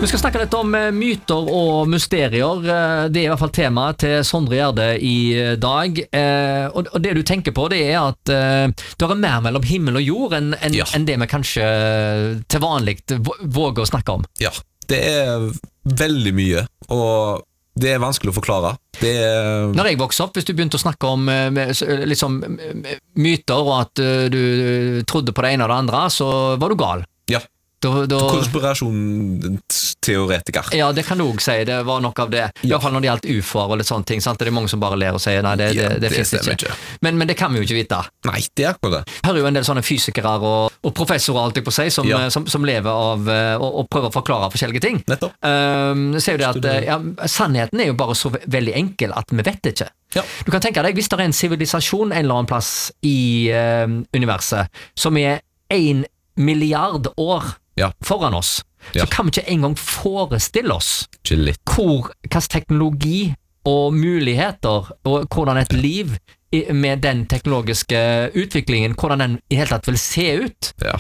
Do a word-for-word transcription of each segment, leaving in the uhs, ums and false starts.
Vi skal snakke litt om myter og mysterier. Det er i hvert fall tema til Sondre Gjerde i dag. Og det du tenker på, det er at det er mer mellom himmel og jord enn en, Ja. en det vi kanskje til vanlig våger å snakke om. Ja, det er veldig mye, og det er vanskelig å forklare. Det er... Når jeg vokste opp, hvis du begynte å snakke om liksom, myter og at du trodde på det ene og det andre, så var du gal. Ja. Da, da, konspirasjonsteoretiker. Ja, det kan du også si. Det var nok av det. I Ja. hvert fall når det gjaldt U F O-er og litt sånne ting. Sant? Det er mange som bare ler og sier nei, det, det, Ja, det, det finnes stemmer ikke. ikke. Men, men det kan vi jo ikke vite. Nei, det er akkurat det. Jeg hører jo en del sånne fysikere og, og professorer alltid på seg som, Ja. som, som lever av uh, og, og prøver å forklare forskjellige ting. Nettopp. Um, ser jo det at Studerer. uh, ja, sannheten er jo bare så ve veldig enkel at vi vet det ikke. Ja. Du kan tenke deg, hvis det er en sivilisasjon en eller annen plass i uh, universet som er en milliard år Ja. foran oss, Ja. så kan vi ikke engang forestille oss Ikke litt. hvor, hvilken teknologi og muligheter og hvordan et liv i, med den teknologiske utviklingen, hvordan den i hele tatt vil se ut. Ja.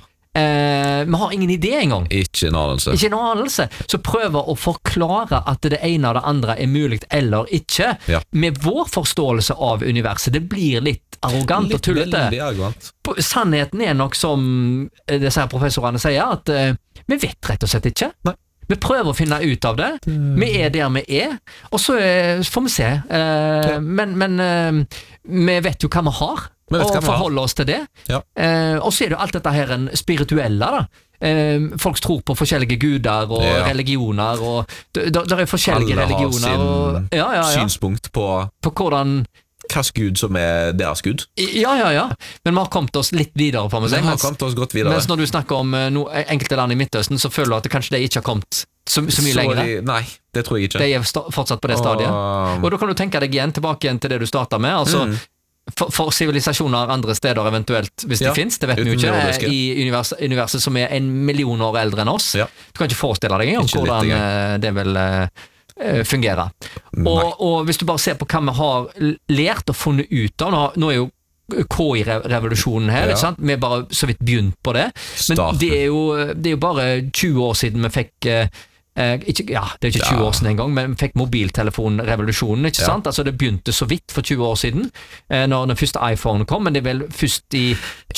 Eh, vi har ingen idé engang. Ikke en anelse. Ikke en anelse. Så prøver å forklare at det ene og det andre er mulig eller ikke, Ja. med vår forståelse av universet. Det blir litt arrogant og Litt tullete. veldig arrogant. På- Sannheten er nok som eh, disse her professorene sier, at eh, vi vet rett og slett ikke. Nei. Vi prøver å finne ut av det. Vi er der vi er, og så eh, får vi se. Eh, Ja. Men, men eh, vi vet jo hva vi har, Vi vet og hva vi har. forholder oss til det. Ja. Eh, og så er det jo alt dette her en spirituelle, da. Eh, folk tror på forskjellige guder og Ja. religioner, og det er forskjellige Alle har religioner. sin Og, ja, ja, ja. synspunkt på På hvordan hvilken gud som er deres gud. Ja, ja, ja. Men vi har kommet oss litt videre, får vi si. Vi har mens- kommet oss godt videre. Mens når du snakker om eh, no, enkelte land i Midtøsten, så føler du at det kanskje de ikke har kommet så, så mye Så lenger. de- Nei, det tror jeg ikke. De er sta fortsatt på det stadiet. Og- Og da kan du tenke deg igjen tilbake igjen til det du startet med. Altså, Mm. for, for sivilisasjoner andre steder eventuelt, hvis Ja, de finnes, det vet vi jo ikke, utenomjordiske. i univers universet som er en million år eldre enn oss. Ja. Du kan ikke forestille deg engang Ikke litt hvordan engang. eh, det vil eh, eh, fungere. Nei. Og, og hvis du bare ser på hva vi har l- lært og funnet ut av, nå, nå er jo K I-revolusjonen her, Ja. ikke sant? Vi har bare så vidt begynt på det, men Starten. det er, jo, det er jo bare tjue år siden vi fikk eh, eh, ikke, ja, det er ikke tjue Ja. år siden en gang, men vi fikk mobiltelefonrevolusjonen, ikke Ja. sant? Altså det begynte så vidt for tjue år siden, eh, når den første iPhone kom, men det er vel først i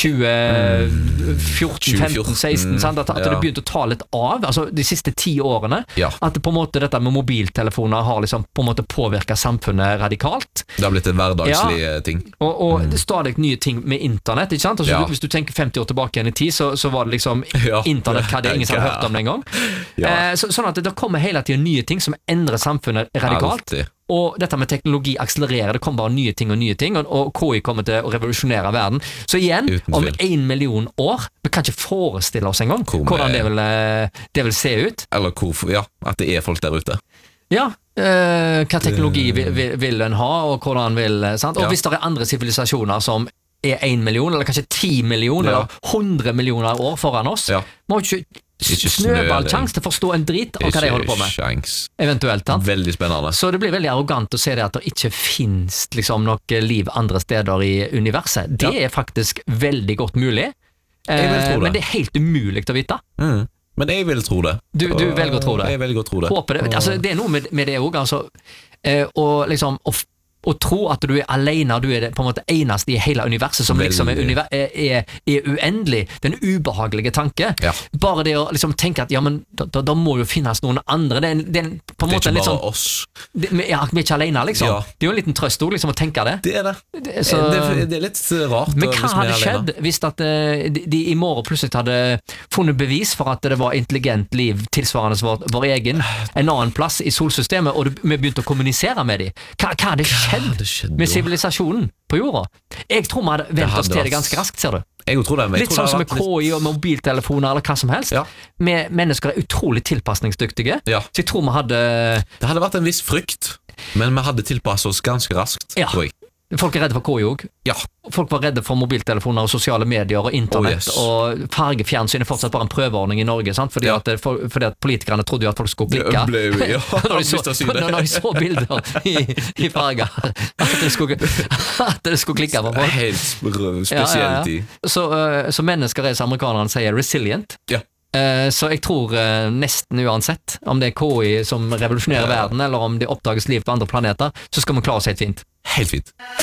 tjue fjorten, femten, seksten, sant? At, at Ja. det begynte å ta litt av, altså de siste ti årene, Ja. at det på en måte dette med mobiltelefoner har liksom på en måte påvirket samfunnet radikalt, Det har blitt en hverdagslig eh, ting. og, og det er stadig nye ting med internett, ikke sant? Altså, Ja. du, hvis du tenker femti år tilbake igjen i tid, så, så var det liksom Ja. internett, hva det er ingen som har hørt om den gang. Ja. Eh, så, sånn at det kommer hele tiden nye ting som endrer samfunnet radikalt, Alltid. og dette med teknologi akselererer, det kommer bare nye ting og nye ting, og, og K I kommer til å revolusjonere verden. Så igjen, Uten om tvil. en million år, vi kan ikke forestille oss engang Hvor vi- hvordan det vil, eh, det vil se ut. Eller hvor, ja, at det er folk der ute. Ja, eh, hva teknologi vil, vil, vil en ha, og hvordan vil, eh, sant? Og Ja. hvis det er andre sivilisasjoner som er en million, eller kanskje ti millioner, Ja. eller hundre millioner år foran oss, Ja. må ikke Ikke snøballsjanse til å forstå en drit av hva de holder på med, sjans. eventuelt. Sant? Veldig spennende. Så det blir veldig arrogant å se det at det ikke finnes liksom, noe liv andre steder i universet. Det Ja. er faktisk veldig godt mulig, Jeg vil tro eh, det. men det er helt umulig å vite. Mm. Men jeg vil tro det. Du, du Og velger å tro det. Jeg velger å tro det. Håper det. Altså, det er noe med, med det òg, altså. Eh, og liksom å, f- å tro at du er alene, du er det, på en måte eneste i hele universet som liksom er, Veldig. univer er, er, er uendelig. Det er en ubehagelig tanke. Ja. Bare det å liksom tenke at ja, men da, da, da må jo finnes noen andre. Det er, en- det er en, på en Det er måte en ikke litt bare sånn oss. det, vi, ja, vi er ikke alene, liksom. Ja. Det er jo en liten trøst òg, liksom, å tenke det. Det er det. det så, det, det er litt rart. men å- hva hvis vi er hadde alene. skjedd hvis at eh, de, de i morgen plutselig hadde funnet bevis for at det var intelligent liv tilsvarende vår, vår egen, en annen plass i solsystemet, og det, vi begynte å kommunisere med dem? Hva, hva hadde skjedd hadde skjedd med da? sivilisasjonen på jorda? Jeg tror vi hadde vent oss hadde til det vært- ganske raskt, ser du. Jeg tror det, men jeg Litt tror sånn som det med hadde vært K I og mobiltelefoner eller hva som helst. Ja. Med mennesker er utrolig tilpasningsdyktige. Ja. Så jeg tror vi hadde Det hadde vært en viss frykt, men vi hadde tilpasset oss ganske raskt, Ja. tror jeg. Folk er redde for K I òg. Ja. Folk var redde for mobiltelefoner og sosiale medier og internett, Oh, yes. og fargefjernsyn er fortsatt bare en prøveordning i Norge, sant? Fordi, Ja. at, det- for, fordi at politikerne trodde jo at folk skulle Det klikke. ble jo- ja, når, de så, mistet synet. når de så bilder i, i farger, at det skulle, at det skulle klikke på folk. Helt sp- Ja, ja, spesiell ja. tid. Så, øh, så mennesker er, som amerikanerne sier, resilient. Ja. Eh, Så jeg tror eh, nesten uansett om det er K I som revolusjonerer verden, eller om det oppdages liv på andre planeter, så skal vi klare oss helt fint. Helt fint.